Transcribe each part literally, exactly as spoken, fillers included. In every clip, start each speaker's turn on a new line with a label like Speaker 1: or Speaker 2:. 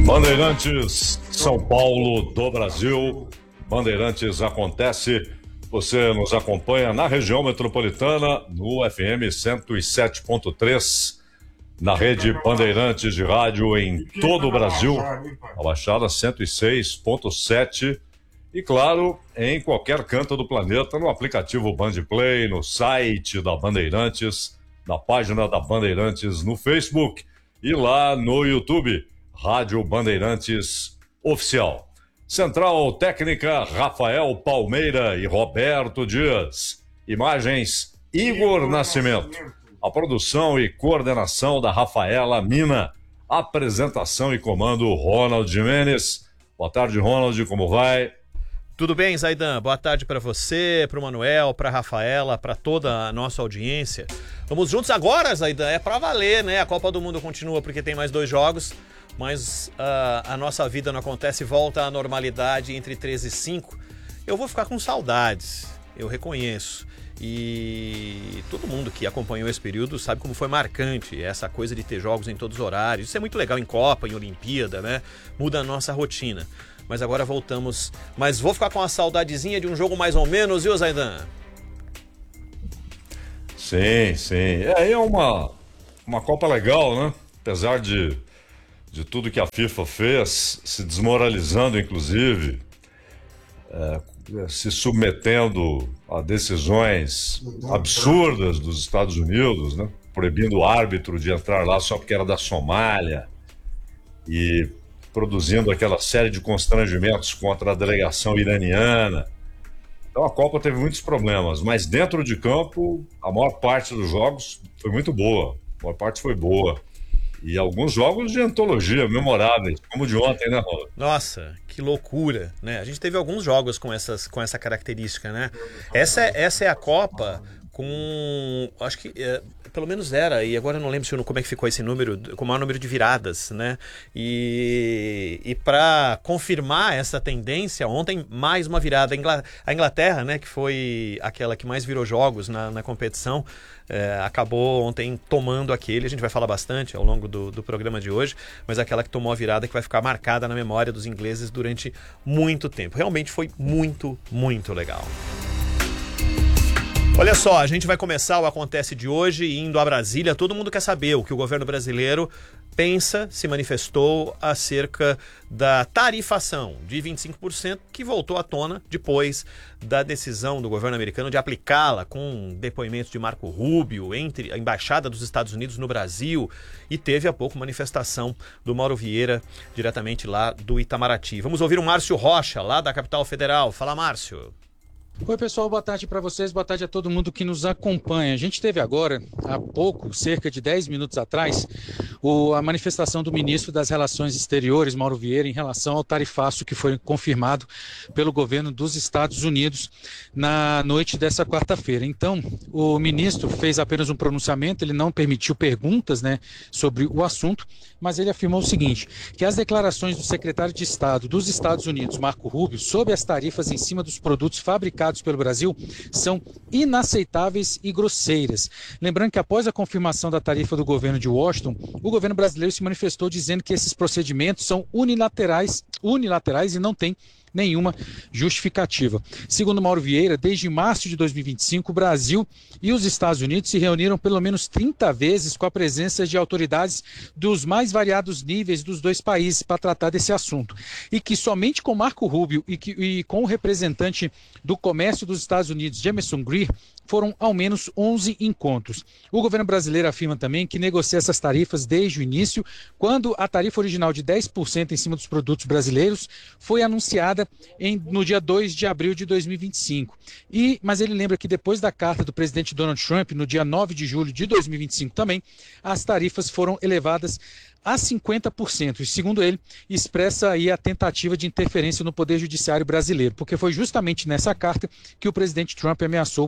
Speaker 1: Bandeirantes, São Paulo do Brasil. Bandeirantes acontece. Você nos acompanha na região metropolitana no F M cento e sete ponto três, na rede Bandeirantes de rádio em todo o Brasil, a Baixada cento e seis ponto sete e, claro, em qualquer canto do planeta, no aplicativo Bandplay, no site da Bandeirantes, na página da Bandeirantes no Facebook e lá no YouTube, Rádio Bandeirantes Oficial. Central Técnica, Rafael Palmeira e Roberto Dias. Imagens, Igor Nascimento. A produção e coordenação da Rafaela Mina. Apresentação e comando, Ronald Jimenez. Boa tarde, Ronald, como vai?
Speaker 2: Tudo bem, Zaidan? Boa tarde para você, para o Manuel, para a Rafaela, para toda a nossa audiência. Vamos juntos agora, Zaidan, é para valer, né? A Copa do Mundo continua porque tem mais dois jogos, mas uh, a nossa vida não acontece, volta à normalidade entre treze e cinco. Eu vou ficar com saudades, eu reconheço. E todo mundo que acompanhou esse período sabe como foi marcante essa coisa de ter jogos em todos os horários. Isso é muito legal em Copa, em Olimpíada, né? Muda a nossa rotina. Mas agora voltamos. Mas vou ficar com uma saudadezinha de um jogo mais ou menos, viu, Zaidan?
Speaker 1: Sim, sim. É, é uma, uma Copa legal, né? Apesar de, de tudo que a FIFA fez, se desmoralizando, inclusive, é, se submetendo a decisões absurdas dos Estados Unidos, né? Proibindo o árbitro de entrar lá só porque era da Somália e produzindo aquela série de constrangimentos contra a delegação iraniana. Então a Copa teve muitos problemas, mas dentro de campo a maior parte dos jogos foi muito boa, a maior parte foi boa. E alguns jogos de antologia memoráveis, como o de ontem, né, Rola?
Speaker 2: Nossa, que loucura, né? A gente teve alguns jogos com, essas, com essa característica, né? Essa, essa é a Copa com, acho que é, pelo menos era, e agora eu não lembro se, como é que ficou esse número, com o maior número de viradas, né? E, e para confirmar essa tendência, ontem mais uma virada. A Inglaterra, né, que foi aquela que mais virou jogos na, na competição, é, acabou ontem tomando aquele, a gente vai falar bastante ao longo do, do programa de hoje, mas aquela que tomou a virada que vai ficar marcada na memória dos ingleses durante muito tempo. Realmente foi muito, muito legal. Olha só, a gente vai começar o Acontece de hoje indo a Brasília. Todo mundo quer saber o que o governo brasileiro pensa, se manifestou acerca da tarifação de vinte e cinco por cento que voltou à tona depois da decisão do governo americano de aplicá-la, com depoimentos de Marco Rubio entre a Embaixada dos Estados Unidos no Brasil, e teve há pouco manifestação do Mauro Vieira, diretamente lá do Itamaraty. Vamos ouvir o Márcio Rocha, lá da capital federal. Fala, Márcio.
Speaker 3: Oi, pessoal, boa tarde para vocês, boa tarde a todo mundo que nos acompanha. A gente teve agora, há pouco, cerca de dez minutos atrás, o, a manifestação do ministro das Relações Exteriores, Mauro Vieira, em relação ao tarifaço que foi confirmado pelo governo dos Estados Unidos na noite dessa quarta-feira. Então, o ministro fez apenas um pronunciamento, ele não permitiu perguntas, né, sobre o assunto, mas ele afirmou o seguinte, que as declarações do secretário de Estado dos Estados Unidos, Marco Rubio, sobre as tarifas em cima dos produtos fabricados pelo Brasil são inaceitáveis e grosseiras. Lembrando que após a confirmação da tarifa do governo de Washington, o governo brasileiro se manifestou dizendo que esses procedimentos são unilaterais, unilaterais e não têm nenhuma justificativa. Segundo Mauro Vieira, desde março de dois mil e vinte e cinco, o Brasil e os Estados Unidos se reuniram pelo menos trinta vezes com a presença de autoridades dos mais variados níveis dos dois países para tratar desse assunto. E que somente com Marco Rubio e, que, e com o representante do comércio dos Estados Unidos, Jamieson Greer, foram ao menos onze encontros. O governo brasileiro afirma também que negocia essas tarifas desde o início, quando a tarifa original de dez por cento em cima dos produtos brasileiros foi anunciada em, no dia dois de abril de dois mil e vinte e cinco. E, mas ele lembra que depois da carta do presidente Donald Trump, no dia nove de julho de dois mil e vinte e cinco também, as tarifas foram elevadas a cinquenta por cento, e segundo ele, expressa aí a tentativa de interferência no Poder Judiciário brasileiro, porque foi justamente nessa carta que o presidente Trump ameaçou o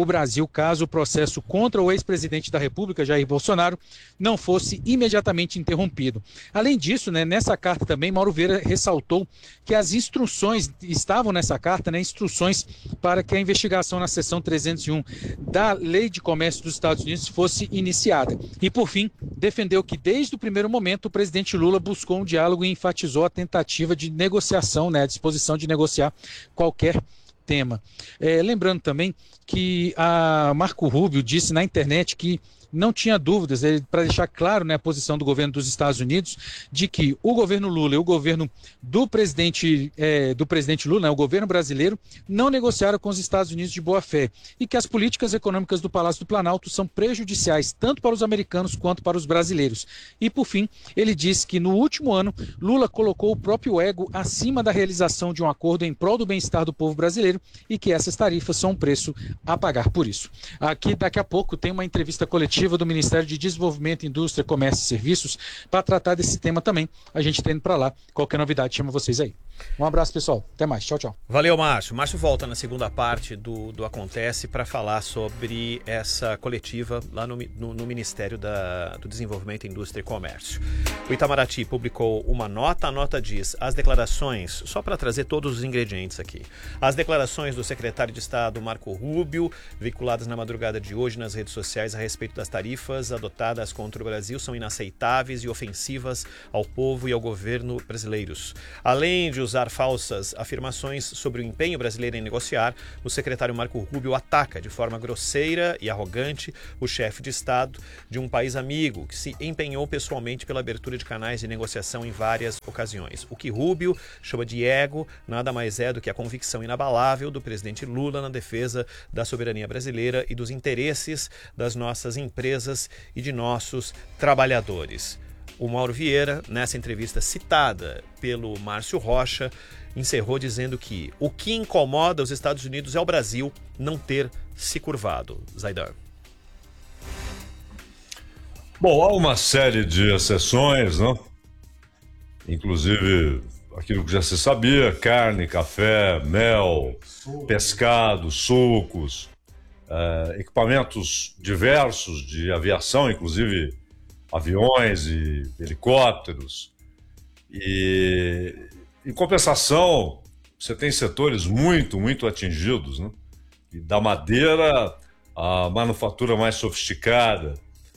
Speaker 3: o Brasil caso o processo contra o ex-presidente da República, Jair Bolsonaro, não fosse imediatamente interrompido. Além disso, né, nessa carta também, Mauro Vieira ressaltou que as instruções, estavam nessa carta, né, instruções para que a investigação na seção trezentos e um da Lei de Comércio dos Estados Unidos fosse iniciada. E, por fim, defendeu que desde o primeiro momento o presidente Lula buscou um diálogo e enfatizou a tentativa de negociação, né, a disposição de negociar qualquer tema. É, lembrando também que a Marco Rubio disse na internet que não tinha dúvidas, para deixar claro, né, a posição do governo dos Estados Unidos, de que o governo Lula e o governo do presidente, é, do presidente Lula, né, o governo brasileiro, não negociaram com os Estados Unidos de boa fé e que as políticas econômicas do Palácio do Planalto são prejudiciais tanto para os americanos quanto para os brasileiros. E, por fim, ele disse que no último ano, Lula colocou o próprio ego acima da realização de um acordo em prol do bem-estar do povo brasileiro e que essas tarifas são um preço a pagar por isso. Aqui, daqui a pouco, tem uma entrevista coletiva do Ministério de Desenvolvimento, Indústria, Comércio e Serviços para tratar desse tema também. A gente está indo para lá. Qualquer novidade, chama vocês aí. Um abraço, pessoal. Até mais. Tchau, tchau.
Speaker 2: Valeu, Márcio. Márcio volta na segunda parte do, do Acontece para falar sobre essa coletiva lá no, no, no Ministério da, do Desenvolvimento, Indústria e Comércio. O Itamaraty publicou uma nota. A nota diz as declarações, só para trazer todos os ingredientes aqui, as declarações do secretário de Estado Marco Rubio, veiculadas na madrugada de hoje nas redes sociais a respeito das tarifas adotadas contra o Brasil, são inaceitáveis e ofensivas ao povo e ao governo brasileiros. Além de usar falsas afirmações sobre o empenho brasileiro em negociar, o secretário Marco Rubio ataca de forma grosseira e arrogante o chefe de Estado de um país amigo que se empenhou pessoalmente pela abertura de canais de negociação em várias ocasiões. O que Rubio chama de ego nada mais é do que a convicção inabalável do presidente Lula na defesa da soberania brasileira e dos interesses das nossas empresas e de nossos trabalhadores. O Mauro Vieira, nessa entrevista citada pelo Márcio Rocha, encerrou dizendo que o que incomoda os Estados Unidos é o Brasil não ter se curvado. Zaidan.
Speaker 1: Bom, há uma série de exceções, né? Inclusive aquilo que já se sabia, carne, café, mel, pescado, sucos, é, equipamentos diversos de aviação, inclusive aviões e helicópteros. E, em compensação, você tem setores muito, muito atingidos, né? E da madeira à manufatura mais sofisticada.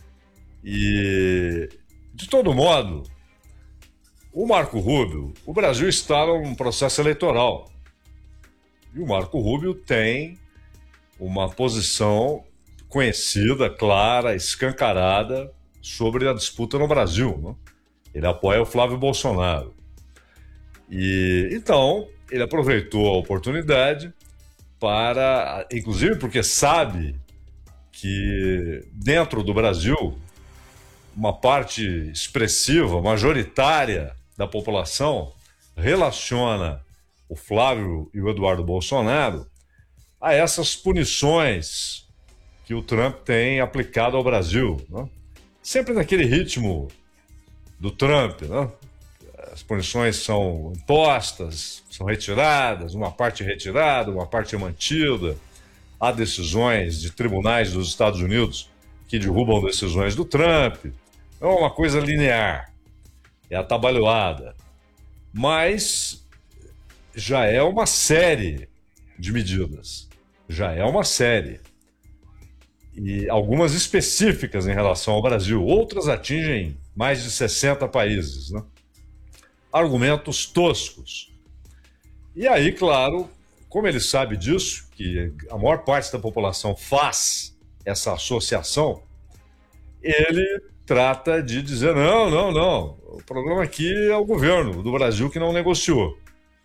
Speaker 1: E, de todo modo, o Marco Rubio, o Brasil está num processo eleitoral. E o Marco Rubio tem uma posição conhecida, clara, escancarada sobre a disputa no Brasil, né? Ele apoia o Flávio Bolsonaro. E então ele aproveitou a oportunidade para, inclusive porque sabe que dentro do Brasil uma parte expressiva, majoritária da população relaciona o Flávio e o Eduardo Bolsonaro a essas punições que o Trump tem aplicado ao Brasil, né? Sempre naquele ritmo do Trump, né? As punições são impostas, são retiradas, uma parte retirada, uma parte mantida. Há decisões de tribunais dos Estados Unidos que derrubam decisões do Trump. É uma coisa linear, é atabalhoada. Mas já é uma série de medidas, já é uma série. E algumas específicas em relação ao Brasil, outras atingem mais de sessenta países, né? Argumentos toscos. E aí, claro, como ele sabe disso, que a maior parte da população faz essa associação, ele trata de dizer, não, não, não, o problema aqui é o governo do Brasil que não negociou.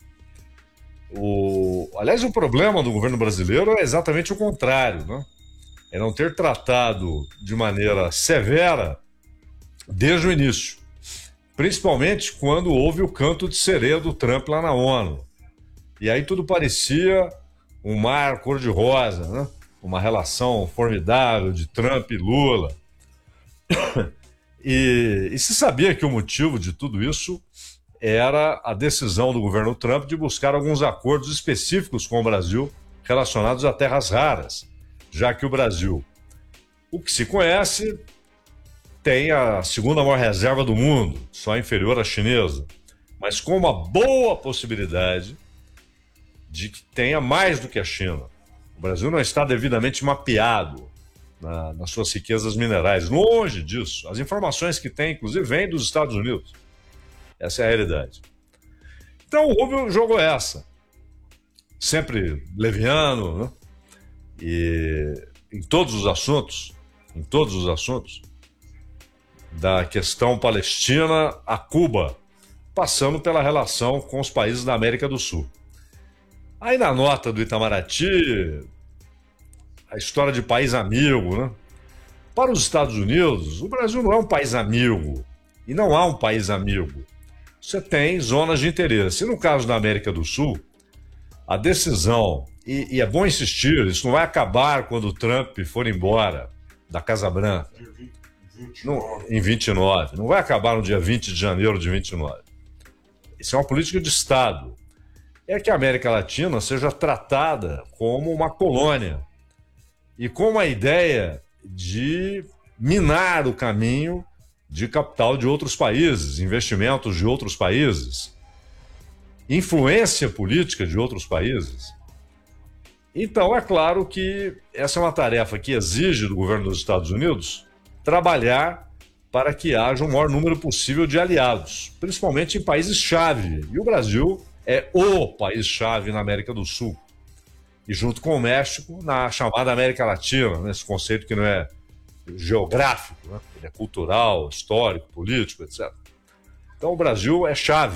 Speaker 1: O... Aliás, o problema do governo brasileiro é exatamente o contrário, né? É não ter tratado de maneira severa desde o início. Principalmente quando houve o canto de sereia do Trump lá na ONU. E aí tudo parecia um mar cor-de-rosa, né? Uma relação formidável de Trump e Lula. E, e se sabia que o motivo de tudo isso era a decisão do governo Trump de buscar alguns acordos específicos com o Brasil relacionados a terras raras. já que o Brasil, o que se conhece, tem a segunda maior reserva do mundo, só inferior à chinesa, mas com uma boa possibilidade de que tenha mais do que a China. O Brasil não está devidamente mapeado na, nas suas riquezas minerais, longe disso. As informações que tem, inclusive, vêm dos Estados Unidos. Essa é a realidade. Então, o Rubio jogou essa. Sempre leviano, né? E em todos os assuntos, em todos os assuntos, da questão palestina a Cuba, passando pela relação com os países da América do Sul. Aí na nota do Itamaraty, a história de país amigo, né? Para os Estados Unidos, o Brasil não é um país amigo, e não há um país amigo. Você tem zonas de interesse. E no caso da América do Sul, a decisão, e, e é bom insistir, isso não vai acabar quando o Trump for embora da Casa Branca, no, em vinte e nove, não vai acabar no dia vinte de janeiro de vinte e nove. Isso é uma política de Estado. É que a América Latina seja tratada como uma colônia e com a ideia de minar o caminho de capital de outros países, investimentos de outros países, influência política de outros países. Então, é claro que essa é uma tarefa que exige do governo dos Estados Unidos trabalhar para que haja o maior número possível de aliados, principalmente em países-chave. E o Brasil é o país-chave na América do Sul. E junto com o México, na chamada América Latina, nesse conceito que não é geográfico, né? Ele é cultural, histórico, político, etcétera. Então o Brasil é chave.